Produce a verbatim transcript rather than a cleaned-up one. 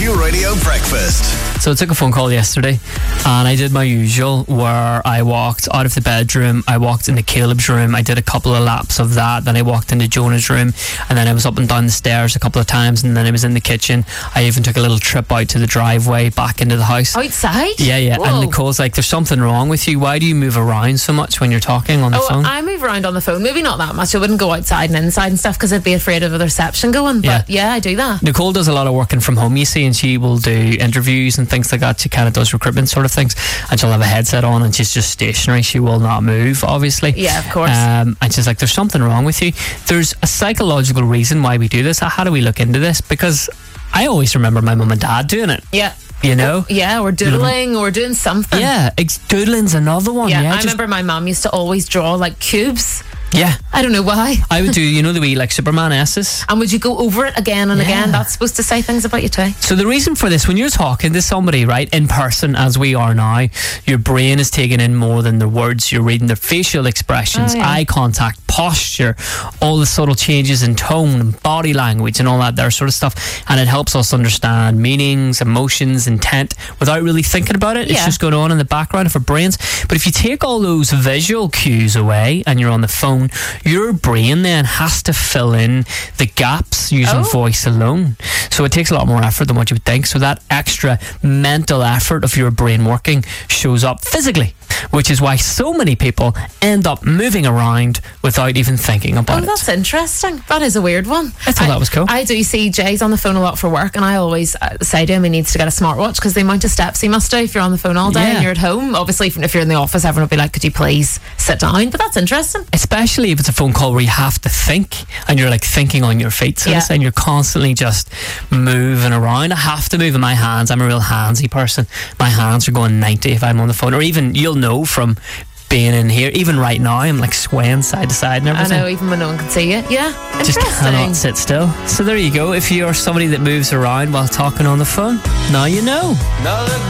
Q Radio Breakfast. So I took a phone call yesterday and I did my usual where I walked out of the bedroom, I walked into Caleb's room, I did a couple of laps of that, then I walked into Jonah's room, and then I was up and down the stairs a couple of times, and then I was in the kitchen. I even took a little trip out to the driveway back into the house. Outside? Yeah, yeah. Whoa. And Nicole's like, there's something wrong with you. Why do you move around so much when you're talking on the Oh, phone? I move around on the phone. Maybe not that much. I wouldn't go outside and inside and stuff because I'd be afraid of the reception going. But yeah. yeah, I do that. Nicole does a lot of working from home, you see, and she will do interviews and things like that. She kind of does recruitment sort of things, and she'll have a headset on and she's just stationary. She will not move, obviously. Yeah, of course. Um, and she's like, there's something wrong with you. There's a psychological reason why we do this. How do we look into this? Because I always remember my mum and dad doing it. Yeah. You know? Yeah, or doodling or doing something. Yeah, ex- doodling's another one. Yeah, Yeah, I just- remember my mum used to always draw like cubes. Yeah. I don't know why. I would do, you know, the wee like Superman S's. And would you go over it again and Yeah. again? That's supposed to say things about you too. So the reason for this, when you're talking to somebody, right, in person as we are now, your brain is taking in more than the words. You're reading their facial expressions, Oh, yeah. eye contact, posture, all the subtle changes in tone and body language and all that there sort of stuff. And it helps us understand meanings, emotions, intent without really thinking about it. It's Yeah. just going on in the background of our brains. But if you take all those visual cues away and you're on the phone, your brain then has to fill in the gaps using Oh. voice alone. So it takes a lot more effort than what you would think. So that extra mental effort of your brain working shows up physically, which is why so many people end up moving around without even thinking about Oh, it. that's interesting. That is a weird one. I thought that was cool. I do see Jay's on the phone a lot for work, and I always uh, say to him he needs to get a smartwatch because the amount of steps he must do if you're on the phone all day Yeah. and you're at home. Obviously, if if you're in the office, everyone will be like, could you please sit down? But that's interesting. Especially if it's a phone call where you have to think and you're like thinking on your feet, so Yeah. to say, and you're constantly just moving around. I have to move in my hands. I'm a real handsy person. My hands are going ninety if I'm on the phone, or even you'll know from being in here, even right now, I'm like swaying side to side and I everything. know, even when no one can see you. Yeah, Just interesting. cannot sit still. So there you go. If you're somebody that moves around while talking on the phone, now you know. Now look